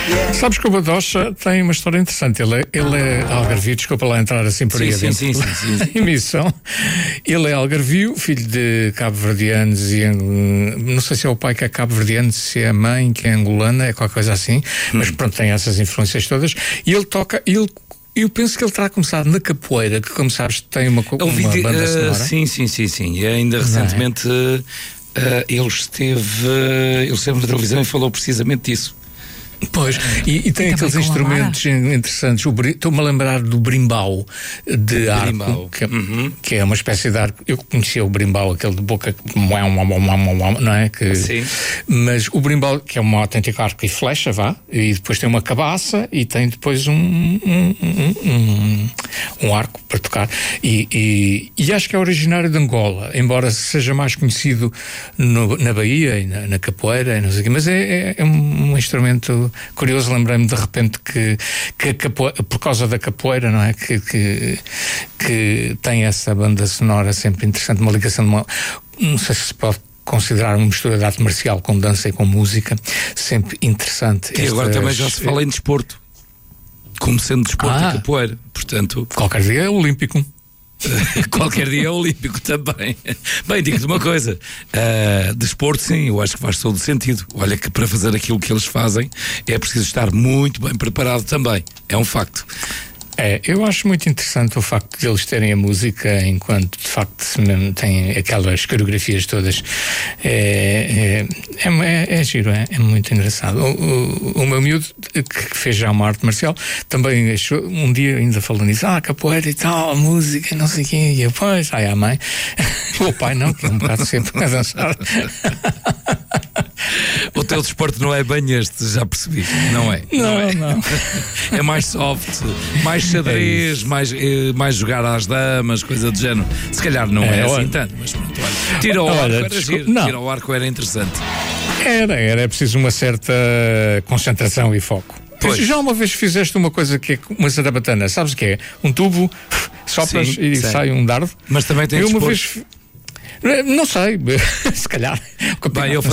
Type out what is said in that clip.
Sabes que o Badocha tem uma história interessante. Ele é algarvio, desculpa lá entrar assim por aí dentro da emissão. Ele é algarvio, filho de cabo-verdianos e não sei se é o pai que é cabo-verdiano, se é a mãe que é angolana, é qualquer coisa assim, mas pronto, tem essas influências todas. E ele toca, eu penso que ele terá começado na capoeira, que como sabes tem uma banda sonora. Sim. E ainda recentemente ele esteve na televisão e falou precisamente disso. Pois, e tem aqueles instrumentos interessantes. Estou-me a lembrar do brimbau de arco, que é uma espécie de arco. Eu conhecia o brimbau, aquele de boca, não é? Sim. Mas o brimbau, que é um autêntico arco e flecha, e depois tem uma cabaça e tem depois um arco para tocar. E acho que é originário de Angola, embora seja mais conhecido na Bahia e na capoeira, e não sei o quê, mas é um instrumento curioso. Lembrei-me de repente que a capoeira, por causa da capoeira, não é? Que tem essa banda sonora sempre interessante, uma ligação não sei se pode considerar uma mistura de arte marcial com dança e com música, sempre interessante. E agora também já se fala em desporto, como sendo desporto e capoeira, portanto... Qualquer dia é olímpico. Qualquer dia é olímpico também. Bem, digo-te uma coisa, desporto sim, eu acho que faz todo sentido. Olha que para fazer aquilo que eles fazem é preciso estar muito bem preparado também, é um facto. Eu acho muito interessante o facto de eles terem a música enquanto de facto têm aquelas coreografias todas. É giro, é muito engraçado. O meu miúdo, que fez já uma arte marcial, também achou, um dia ainda falando nisso, capoeira e tal, música, não sei o quê, e eu, pois, a mãe, o pai não, que é um bocado sempre a dançar. O teu desporto não é bem este, já percebi, não é? Não. É mais soft, mais xadrez, mais jogar às damas, coisa do género. Se calhar não é assim tanto, mas pronto, olha. Tira o arco, era giro. Tira o arco, era interessante. Era preciso uma certa concentração e foco. Pois. Já uma vez fizeste uma coisa que é uma zarabatana, sabes o que é? Um tubo, sopras e sai um dardo. Mas também tem uma vez... Não sei, se calhar. Bem, eu